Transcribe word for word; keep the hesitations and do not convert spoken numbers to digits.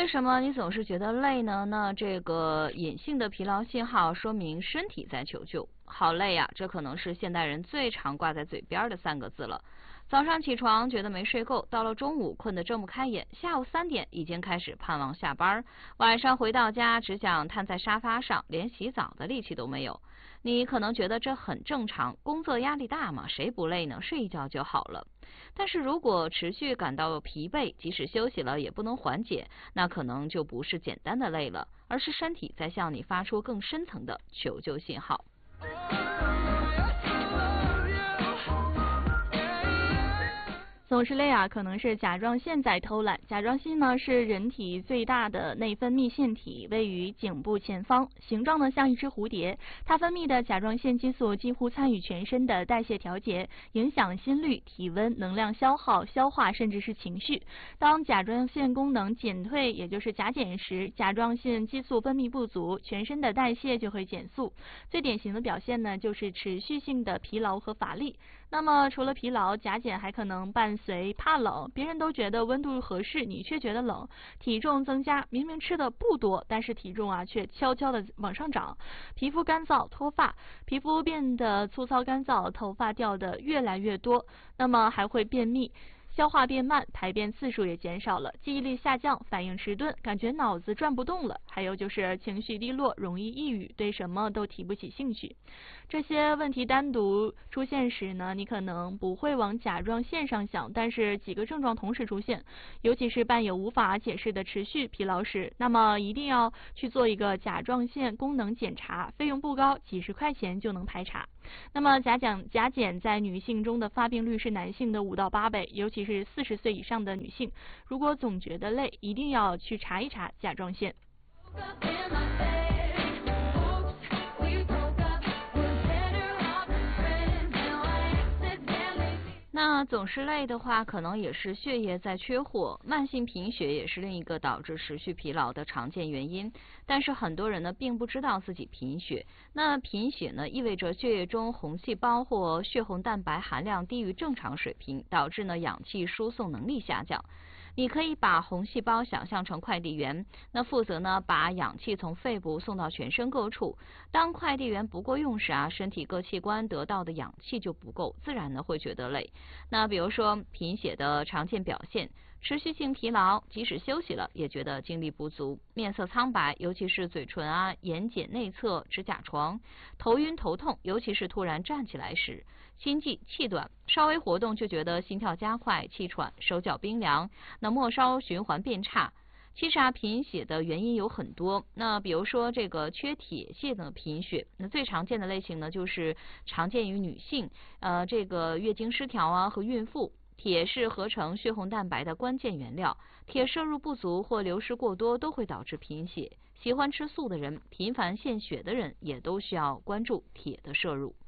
为什么你总是觉得累呢？那这个隐性的疲劳信号说明身体在求救。好累啊，这可能是现代人最常挂在嘴边的三个字了。早上起床觉得没睡够，到了中午困得睁不开眼，下午三点已经开始盼望下班，晚上回到家只想瘫在沙发上，连洗澡的力气都没有。你可能觉得这很正常，工作压力大嘛，谁不累呢？睡一觉就好了。但是如果持续感到疲惫，即使休息了也不能缓解，那可能就不是简单的累了，而是身体在向你发出更深层的求救信号。 总是累啊，可能是甲状腺在偷懒。甲状腺呢是人体最大的内分泌腺体，位于颈部前方，形状呢像一只蝴蝶。它分泌的甲状腺激素几乎参与全身的代谢调节，影响心率、体温、能量消耗、消化，甚至是情绪。当甲状腺功能减退，也就是甲减时，甲状腺激素分泌不足，全身的代谢就会减速。最典型的表现呢就是持续性的疲劳和乏力。那么除了疲劳，甲减还可能伴随怕冷，别人都觉得温度合适，你却觉得冷。体重增加，明明吃的不多，但是体重啊却悄悄的往上涨。皮肤干燥脱发，皮肤变得粗糙干燥，头发掉的越来越多。那么还会便秘，消化变慢，排便次数也减少了，记忆力下降，反应迟钝，感觉脑子转不动了。还有就是情绪低落，容易抑郁，对什么都提不起兴趣。这些问题单独出现时呢，你可能不会往甲状腺上想，但是几个症状同时出现，尤其是伴有无法解释的持续疲劳时，那么一定要去做一个甲状腺功能检查，费用不高，几十块钱就能排查。那么甲减甲减在女性中的发病率是男性的五到八倍，尤其是四十岁以上的女性，如果总觉得累，一定要去查一查甲状腺。 那总是累的话，可能也是血液在缺货，慢性贫血也是另一个导致持续疲劳的常见原因。但是很多人呢并不知道自己贫血。那贫血呢意味着血液中红细胞或血红蛋白含量低于正常水平，导致呢氧气输送能力下降。你可以把红细胞想象成快递员，那负责呢把氧气从肺部送到全身各处。当快递员不够用时啊，身体各器官得到的氧气就不够，自然呢会觉得累。那比如说贫血的常见表现，持续性疲劳，即使休息了也觉得精力不足，面色苍白，尤其是嘴唇啊、眼睑内侧、指甲床，头晕头痛，尤其是突然站起来时，心悸气短，稍微活动就觉得心跳加快、气喘、手脚冰凉，那末梢循环变差。其实啊，贫血的原因有很多。那比如说这个缺铁性的贫血，那最常见的类型呢，就是常见于女性，呃，这个月经失调啊和孕妇。铁是合成血红蛋白的关键原料，铁摄入不足或流失过多都会导致贫血。喜欢吃素的人、频繁献血的人也都需要关注铁的摄入。